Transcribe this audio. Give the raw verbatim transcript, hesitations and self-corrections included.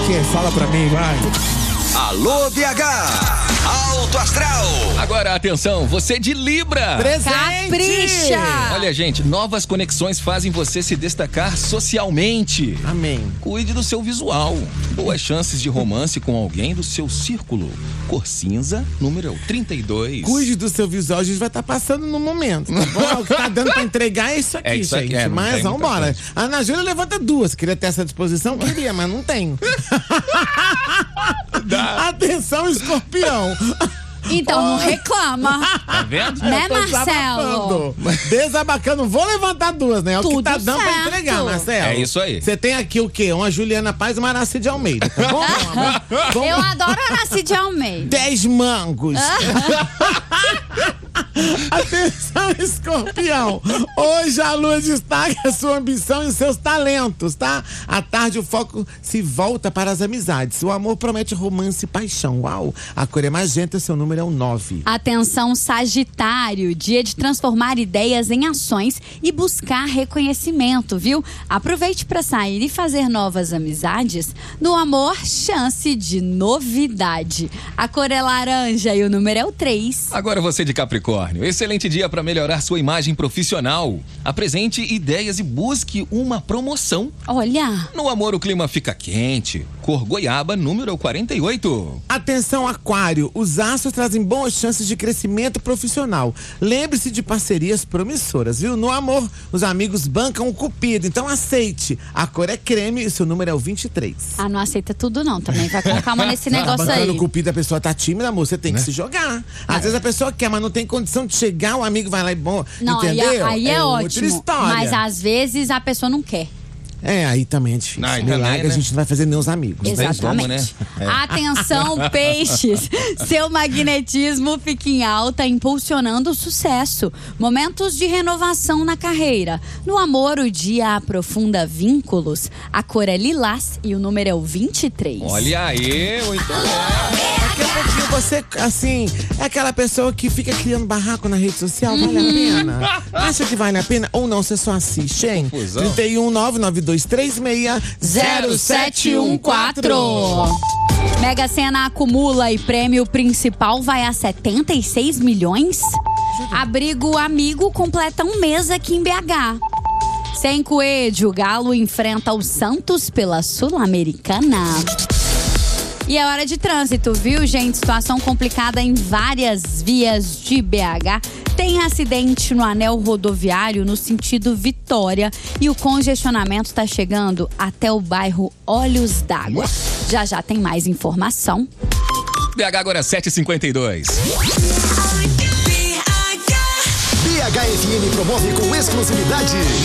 quê? Fala pra mim, vai. Alô, B H! Alto Astral! Agora, atenção, você de Libra! Presente! Capricha! Olha, gente, novas conexões fazem você se destacar socialmente. Amém. Cuide do seu visual. Boas chances de romance com alguém do seu círculo. Cor cinza, número trinta e dois. Cuide do seu visual, a gente vai estar passando no momento, tá bom? O que tá dando pra entregar é isso aqui, É isso aqui, gente. é, não mas tem muita vambora. coisa. A Ana Júlia levanta duas. Queria ter essa disposição? Queria, mas não tenho. Atenção, escorpião. Então não reclama. Tá vendo? Né, Eu tô Marcelo? desabafando. Desabacando. Vou levantar duas, né? É o que Tudo tá dando pra certo. entregar, Marcelo. É isso aí. Você tem aqui o quê? Uma Juliana Paz e uma Aracy de Almeida, tá bom? Vamos- Eu adoro a Aracy de Almeida. Dez mangos. Atenção, escorpião. Hoje a lua destaca a sua ambição e seus talentos, tá? À tarde o foco se volta para as amizades. O amor promete romance e paixão. Uau! A cor é magenta, seu número é o nove. Atenção, Sagitário, dia de transformar ideias em ações e buscar reconhecimento, viu? Aproveite para sair e fazer novas amizades. No amor, chance de novidade. A cor é laranja e o número é o três. Agora você de Capricórnio, excelente dia para melhorar sua imagem profissional. Apresente ideias e busque uma promoção. Olha, No amor o clima fica quente. Cor goiaba, número quarenta e oito. Atenção, aquário. Os astros trazem boas chances de crescimento profissional. Lembre-se de parcerias promissoras, viu? No amor, os amigos bancam o cupido, então aceite. A cor é creme e seu número é o vinte e três. ah, não aceita tudo não, também vai com calma nesse Tá negócio bancando aí. o cupido, a pessoa tá tímida, amor, você tem que se jogar. Às vezes a pessoa quer, mas não tem condição de chegar, o amigo vai lá e bom, Não, aí, entendeu? aí é, outra ótimo, história. mas às vezes a pessoa não quer. É, aí também é difícil. Ah, aí Milagre também, né? a gente não vai fazer nem os amigos. tem Exatamente. como, né? É. Atenção, peixes. Seu magnetismo fica em alta, impulsionando o sucesso. Momentos de renovação na carreira. No amor, o dia aprofunda vínculos. A cor é lilás e o número é o vinte e três. Olha aí, muito bem. Daqui a pouquinho você, assim, é aquela pessoa que fica criando barraco na rede social, vale a pena? Acha que vale a pena? Ou não, você só assiste, hein? Confusão. trinta e um, nove nove dois três seis, zero sete um quatro. Mega Sena acumula e prêmio principal vai a setenta e seis milhões. Abrigo Amigo completa um mês aqui em B H. Sem Coelho, o Galo enfrenta o Santos pela Sul-Americana. E é hora de trânsito, viu, gente? Situação complicada em várias vias de B H. Tem acidente no anel rodoviário no sentido Vitória e o congestionamento está chegando até o bairro Olhos d'Água. Já já tem mais informação. B H agora é sete e cinquenta e dois. B H F M promove com exclusividade